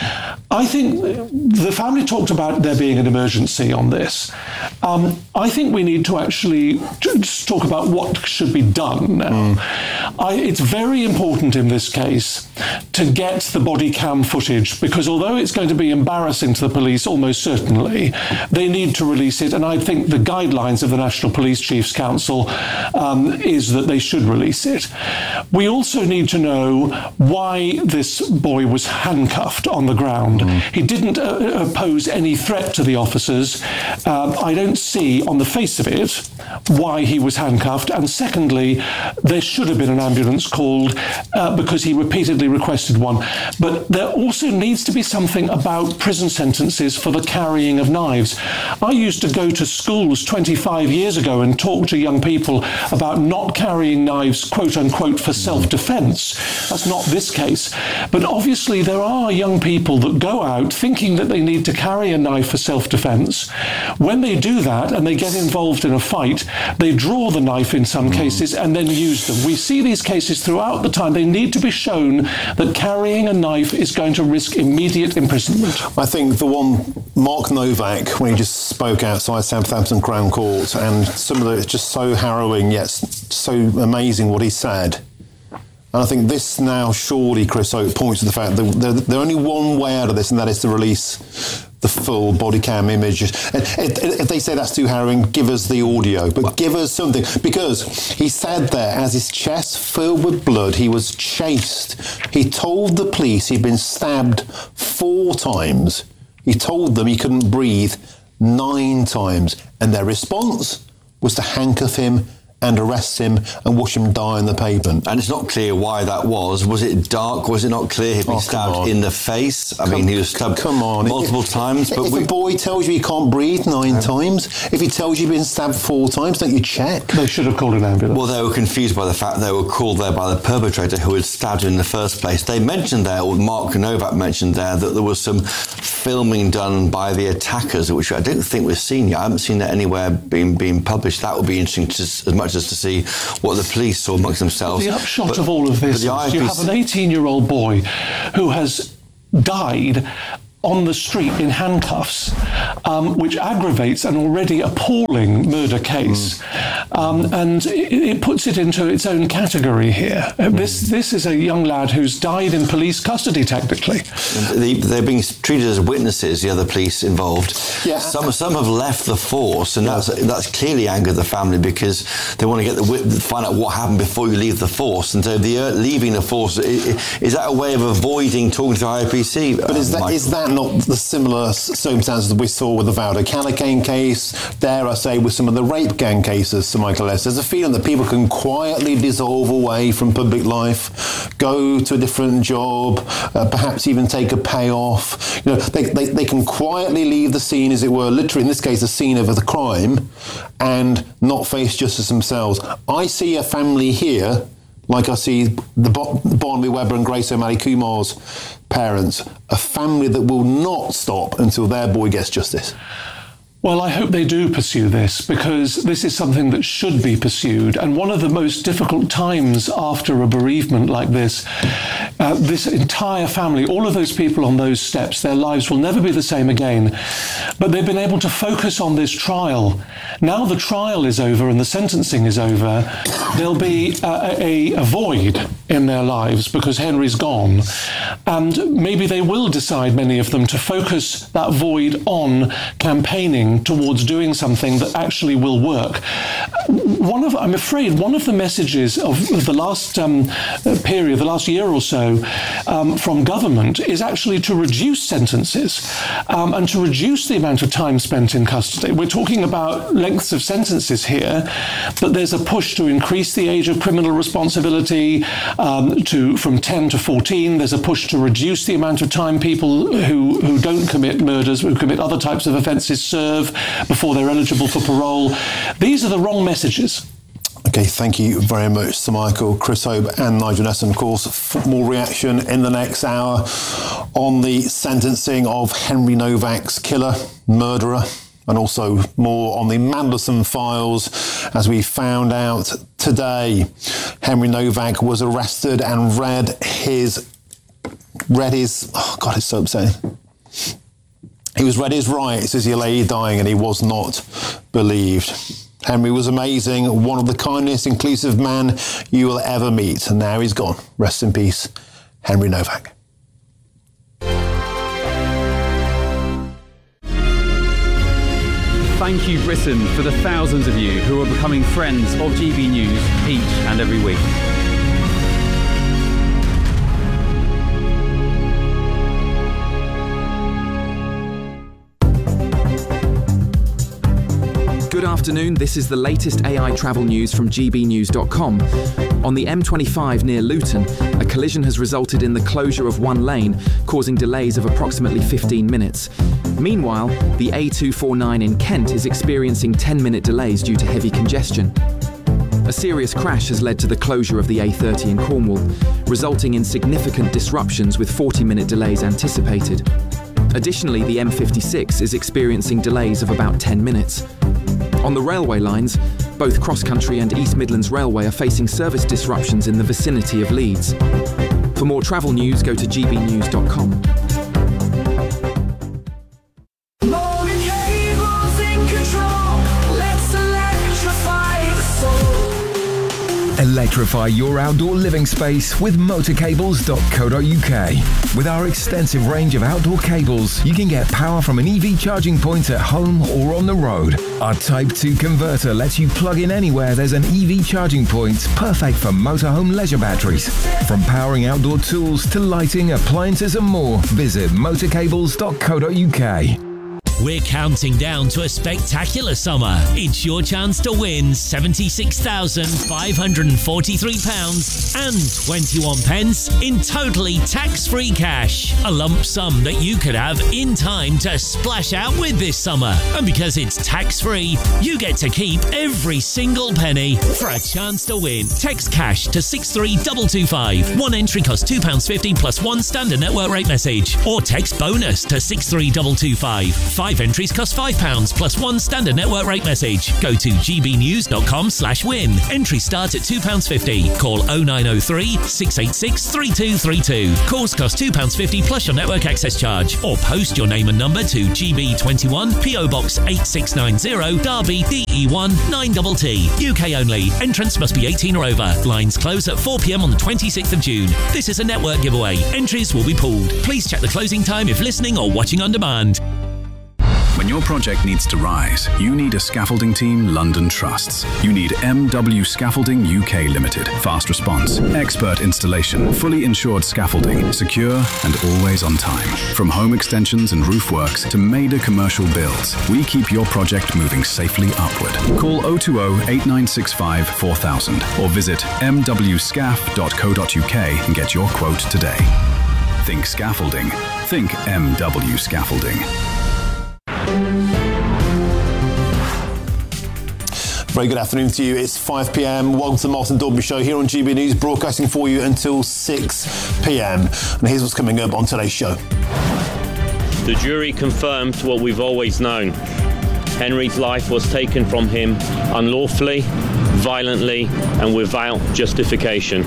I think the family talked about there being an emergency on this. Um, I think we need to actually just talk about what should be done now. Mm. I, it's very important in this case to get the body cam footage, because although it's going to be embarrassing to the police, almost certainly, they need to release it. And I think the guidelines of the National Police Chiefs Council um, is that they should release it. We also need to know why this boy was handcuffed on the ground. Mm. He didn't uh, pose any threat to the officers. Um, I don't see on the face of it why he was handcuffed. And secondly, there should have been an ambulance called uh, because he repeatedly requested one. But there also needs to be something about prison sentences for the carrying of knives. I used to go to schools twenty-five years ago and talk to young people about not carrying knives, quote unquote, for self-defense. That's not this case. But obviously there are young people that go out thinking that they need to carry a knife for self-defense. When they do that and they get involved in a fight, they draw the knife in some cases and then use them. We see these cases throughout the time. They need to be shown that carrying a knife is going to risk immediate imprisonment. I think the one, Mark Novak, when he just spoke outside Southampton Crown Court, and some of it is just so harrowing yet so amazing what he said. And I think this now surely, Chris Oak, points to the fact that there's only one way out of this, and that is to release the full body cam image. And if they say that's too harrowing, give us the audio, but give us something. Because he said there, as his chest filled with blood, he was chased. He told the police he'd been stabbed four times. He told them he couldn't breathe nine times. And their response was to handcuff him and arrest him and watch him die on the pavement. And it's not clear why that was. Was it dark? Was it not clear he'd been Oh, stabbed in the face? I Come- mean, he was stabbed come on. multiple If- times. But if we, a boy tells you he can't breathe nine times, if he tells you you've been stabbed four times, don't you check? They should have called an ambulance. well, they were confused by the fact they were called there by the perpetrator who had stabbed him in the first place. They mentioned there, or Mark Novak mentioned there, that there was some filming done by the attackers, which I don't think we've seen yet. I haven't seen that anywhere being being published. That would be interesting to, as much as to see what the police saw amongst themselves. The upshot But- of all of this but is the you have an eighteen-year-old boy who has died on the street in handcuffs, um, which aggravates an already appalling murder case, mm. um, and it, it puts it into its own category here. Mm. This this is a young lad who's died in police custody, technically. They, they're being treated as witnesses, the other police involved. Yeah. Some some have left the force, and that's that's clearly angered the family because they want to get the wit- find out what happened before you leave the force. And so the uh, leaving the force, is, is that a way of avoiding talking to the I P C? But is that, is that not the similar circumstances that we saw with the Valdo Calican case, dare I say, with some of the rape gang cases, Sir Michael S? There's a feeling that people can quietly dissolve away from public life, go to a different job, uh, perhaps even take a payoff. You know, they, they, they can quietly leave the scene, as it were, literally in this case, the scene of the crime, and not face justice themselves. I see a family here, like I see the Bo- Barnaby Webber and Grace O'Malley Kumar's parents, a family that will not stop until their boy gets justice. Well, I hope they do pursue this, because this is something that should be pursued. And one of the most difficult times after a bereavement like this, uh, this entire family, all of those people on those steps, their lives will never be the same again. But they've been able to focus on this trial. Now the trial is over and the sentencing is over, there'll be a, a, a void in their lives because Henry's gone. And maybe they will decide, many of them, to focus that void on campaigning towards doing something that actually will work. One of, I'm afraid, one of the messages of the last um, period, the last year or so, um, from government is actually to reduce sentences um, and to reduce the amount of time spent in custody. We're talking about lengths of sentences here, but there's a push to increase the age of criminal responsibility um, to from ten to fourteen. There's a push to reduce the amount of time people who, who don't commit murders, who commit other types of offences, serve before they're eligible for parole. These are the wrong messages. Okay, thank you very much, Sir Michael, Chris Hope and Nigel Nesson. Of course, f- more reaction in the next hour on the sentencing of Henry Novak's killer, murderer, and also more on the Mandelson files. As we found out today, Henry Novak was arrested and read his, read his, oh God, it's so upsetting. He was read his rights as he lay dying, and he was not believed. Henry was amazing, one of the kindest, inclusive men you will ever meet. And now he's gone. Rest in peace, Henry Novak. Thank you, Britain, for the thousands of you who are becoming friends of G B News each and every week. Good afternoon, this is the latest A I travel news from G B news dot com. On the M twenty-five near Luton, a collision has resulted in the closure of one lane, causing delays of approximately fifteen minutes. Meanwhile, the A two forty-nine in Kent is experiencing ten-minute delays due to heavy congestion. A serious crash has led to the closure of the A thirty in Cornwall, resulting in significant disruptions with forty-minute delays anticipated. Additionally, the M fifty-six is experiencing delays of about ten minutes. On the railway lines, both Cross Country and East Midlands Railway are facing service disruptions in the vicinity of Leeds. For more travel news, go to G B news dot com. Electrify your outdoor living space with motor cables dot co dot U K. With our extensive range of outdoor cables, you can get power from an E V charging point at home or on the road. Our Type two converter lets you plug in anywhere there's an E V charging point, perfect for motorhome leisure batteries. From powering outdoor tools to lighting, appliances and more, visit motor cables dot co dot U K. We're counting down to a spectacular summer. It's your chance to win seventy-six thousand five hundred forty-three pounds and twenty-one pence in totally tax-free cash. A lump sum that you could have in time to splash out with this summer. And because it's tax-free, you get to keep every single penny. For a chance to win, text cash to six three two two five. One entry costs two pounds fifty plus one standard network rate message. Or text bonus to six three two two five. Five entries cost five pounds plus one standard network rate message. Go to gbnews.com slash win. Entries start at two pounds fifty. Call oh nine oh three, six eight six, three two three two. Calls cost two pounds fifty plus your network access charge. Or post your name and number to G B twenty-one, P O Box eight six nine zero, Derby, D E one nine T T. U K only. Entrance must be eighteen or over. Lines close at four p.m. on the twenty-sixth of June. This is a network giveaway. Entries will be pooled. Please check the closing time if listening or watching on demand. When your project needs to rise, you need a scaffolding team London trusts. You need M W Scaffolding U K Limited. Fast response, expert installation, fully insured scaffolding, secure and always on time. From home extensions and roof works to major commercial builds, we keep your project moving safely upward. Call oh two oh, eight nine six five, four thousand or visit m w scaf dot co dot u k and get your quote today. Think scaffolding. Think M W Scaffolding. Very good afternoon to you. It's five p.m. Welcome to the Martin Dalby Show here on G B News, broadcasting for you until six p.m. And here's what's coming up on today's show. The jury confirmed what we've always known. Henry's life was taken from him unlawfully, violently, and without justification.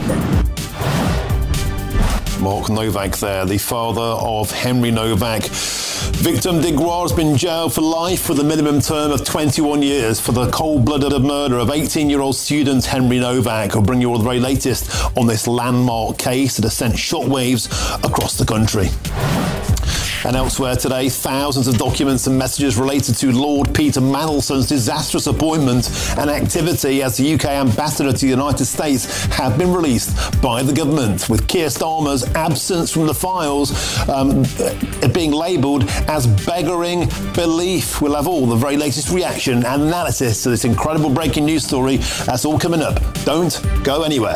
Mark Novak there, the father of Henry Novak. Victim Digwa has been jailed for life with a minimum term of twenty-one years for the cold-blooded murder of eighteen-year-old student Henry Novak. I'll bring you all the very latest on this landmark case that has sent shockwaves across the country. And elsewhere today, thousands of documents and messages related to Lord Peter Mandelson's disastrous appointment and activity as the U K ambassador to the United States have been released by the government, with Keir Starmer's absence from the files um, being labelled as beggaring belief. We'll have all the very latest reaction and analysis to this incredible breaking news story. That's all coming up. Don't go anywhere.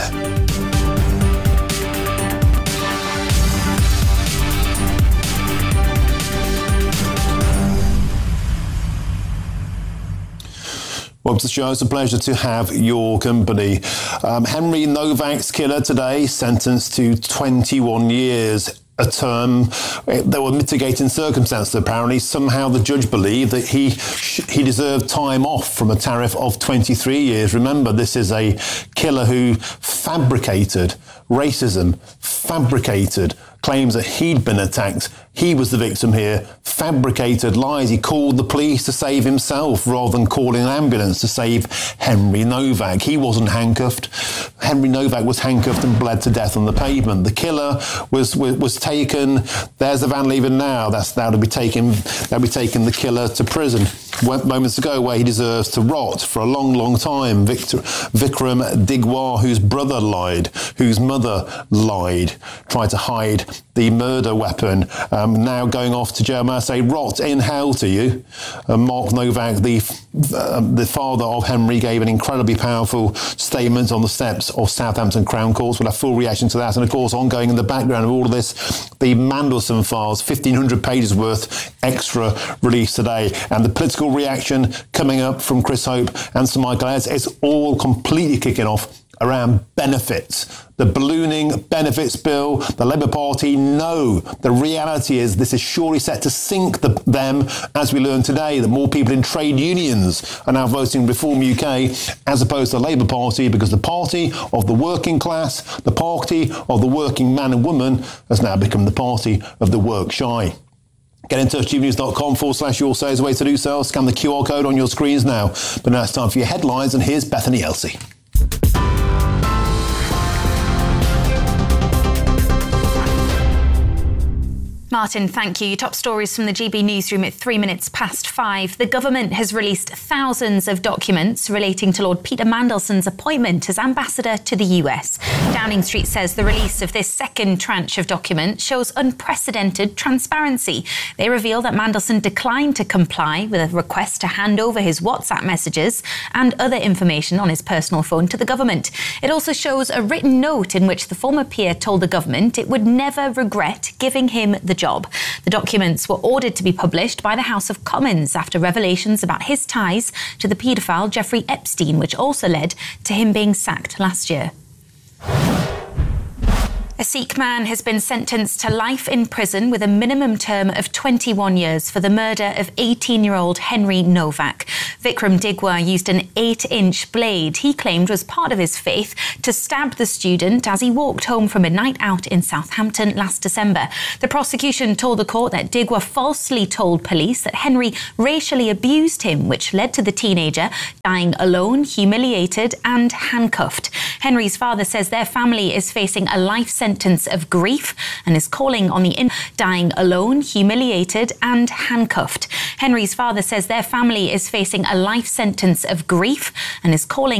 Welcome to the show. It's a pleasure to have your company. Um, Henry Novak's killer today sentenced to twenty-one years. A term. There were mitigating circumstances, apparently. Somehow the judge believed that he he deserved time off from a tariff of twenty-three years. Remember, this is a killer who fabricated racism, fabricated claims that he'd been attacked. He was the victim here, fabricated lies. He called the police to save himself rather than calling an ambulance to save Henry Novak. He wasn't handcuffed. Henry Novak was handcuffed and bled to death on the pavement. The killer was was, was taken. There's the van leaving now. That's now to be taken. They'll be taking the killer to prison. Went moments ago where he deserves to rot for a long, long time. Victor, Vikram Digwa, whose brother lied, whose mother lied, tried to hide the murder weapon, um, now going off to jail. May I say, rot in hell to you. Uh, Mark Novak, the uh, the father of Henry, gave an incredibly powerful statement on the steps of Southampton Crown Court. We'll have full reaction to that. And of course, ongoing in the background of all of this, the Mandelson files, fifteen hundred pages worth extra released today. And the political reaction coming up from Chris Hope and Sir Michael Eyers. It's all completely kicking off around benefits. The ballooning benefits bill, the Labour Party know the reality is this is surely set to sink the, them, as we learned today, that more people in trade unions are now voting Reform U K as opposed to the Labour Party, because the party of the working class, the party of the working man and woman has now become the party of the work shy. Get in touch, gbnews.com forward slash your say is the way to do so. Scan the Q R code on your screens now. But now it's time for your headlines, and here's Bethany Elsey. Martin, thank you. Top stories from the G B newsroom at three minutes past five. The government has released thousands of documents relating to Lord Peter Mandelson's appointment as ambassador to the U S. Downing Street says the release of this second tranche of documents shows unprecedented transparency. They reveal that Mandelson declined to comply with a request to hand over his WhatsApp messages and other information on his personal phone to the government. It also shows a written note in which the former peer told the government it would never regret giving him the job. Job. The documents were ordered to be published by the House of Commons after revelations about his ties to the paedophile Jeffrey Epstein, which also led to him being sacked last year. A Sikh man has been sentenced to life in prison with a minimum term of twenty-one years for the murder of eighteen-year-old Henry Novak. Vikram Digwa used an eight-inch blade he claimed was part of his faith to stab the student as he walked home from a night out in Southampton last December. The prosecution told the court that Digwa falsely told police that Henry racially abused him, which led to the teenager dying alone, humiliated and handcuffed. Henry's father says their family is facing a life sentence sentence of grief and is calling on the in dying alone, humiliated and handcuffed. Henry's father says their family is facing a life sentence of grief and is calling